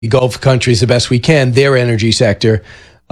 Gulf countries the best we can, their energy sector.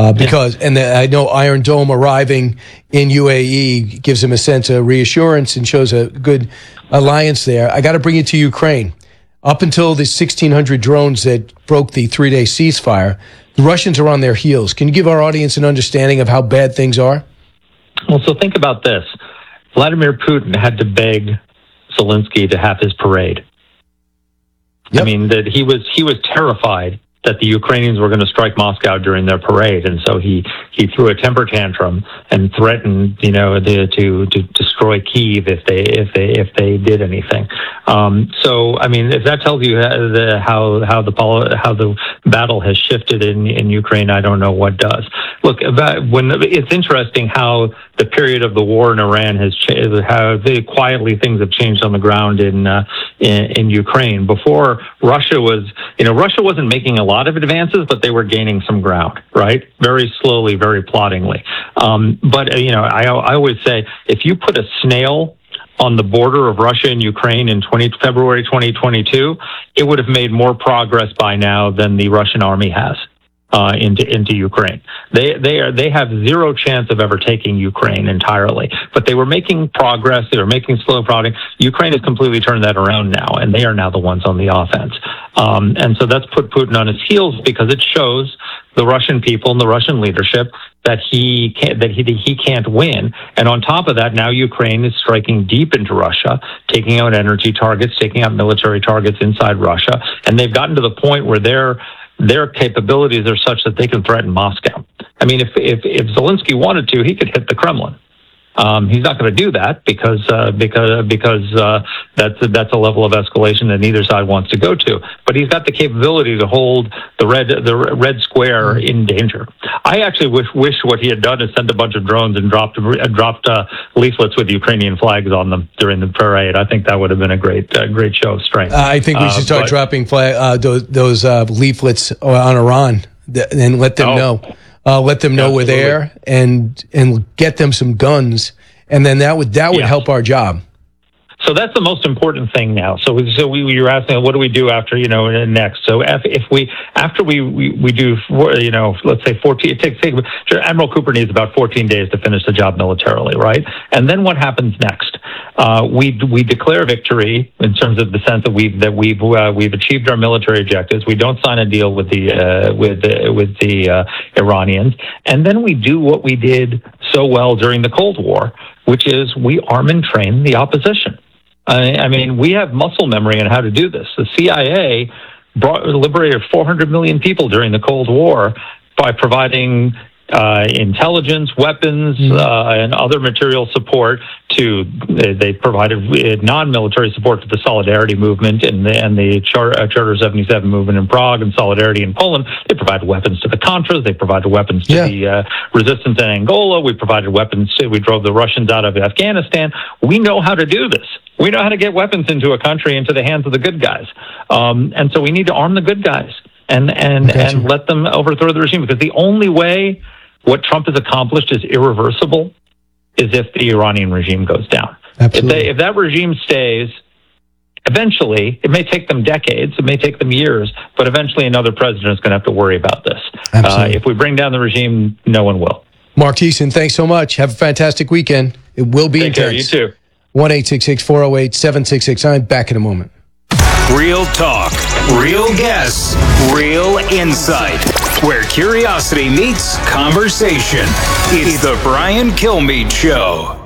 I know Iron Dome arriving in UAE gives them a sense of reassurance and shows a good alliance there. I got to bring it to Ukraine. Up until the 1,600 drones that broke the 3-day ceasefire, the Russians are on their heels. Can you give our audience an understanding of how bad things are? Well, so think about this. Vladimir Putin had to beg Zelensky to have his parade. Yep. I mean, that he was terrified that the Ukrainians were going to strike Moscow during their parade, and so he threw a temper tantrum and threatened, to destroy Kyiv if they did anything. So, I mean, if that tells you how the battle has shifted in Ukraine, I don't know what does. Look, it's interesting how the period of the war in Iran has changed, how quietly things have changed on the ground in Ukraine. Before, Russia wasn't making a lot of advances, but they were gaining some ground, right? Very slowly, very ploddingly. I always say, if you put a snail on the border of Russia and Ukraine in February 2022, it would have made more progress by now than the Russian army has into Ukraine. They have zero chance of ever taking Ukraine entirely, but they were making progress. They were making slow progress. Ukraine has completely turned that around now, and they are now the ones on the offense. And so that's put Putin on his heels, because it shows the Russian people and the Russian leadership that he can't win. And on top of that, now Ukraine is striking deep into Russia, taking out energy targets, taking out military targets inside Russia, and they've gotten to the point where their capabilities are such that they can threaten Moscow. I mean, if Zelensky wanted to, he could hit the Kremlin. He's not going to do that because that's a level of escalation that neither side wants to go to. But he's got the capability to hold the red square in danger. I actually wish what he had done is sent a bunch of drones and dropped leaflets with Ukrainian flags on them during the parade. I think that would have been a great show of strength. I think we should start dropping those leaflets on Iran and let them know. Let them know we're there and get them some guns, and then that would help our job. So that's the most important thing now. So you're asking, what do we do after, next? So after we do, let's say 14, it takes Admiral Cooper needs about 14 days to finish the job militarily, right? And then what happens next? We declare victory in terms of the sense that we've achieved our military objectives. We don't sign a deal with the Iranians, and then we do what we did so well during the Cold War, which is we arm and train the opposition. I mean, we have muscle memory on how to do this. The CIA liberated 400 million people during the Cold War by providing intelligence, weapons, and other material support they provided non-military support to the Solidarity movement and the Charter 77 movement in Prague and Solidarity in Poland. They provided weapons to the Contras. They provided weapons to the resistance in Angola. We provided weapons. We drove the Russians out of Afghanistan. We know how to do this. We know how to get weapons into a country into the hands of the good guys. And so we need to arm the good guys and let them overthrow the regime, because the only way what Trump has accomplished is irreversible is if the Iranian regime goes down. If that regime stays, eventually, it may take them decades, it may take them years, but eventually another president is going to have to worry about this. If we bring down the regime, no one will. Mark Thiessen, thanks so much. Have a fantastic weekend. It will be intense. You too. 1-866-408-7669. Back in a moment. Real talk, real guests, real insight. Where curiosity meets conversation. It's the Brian Kilmeade Show.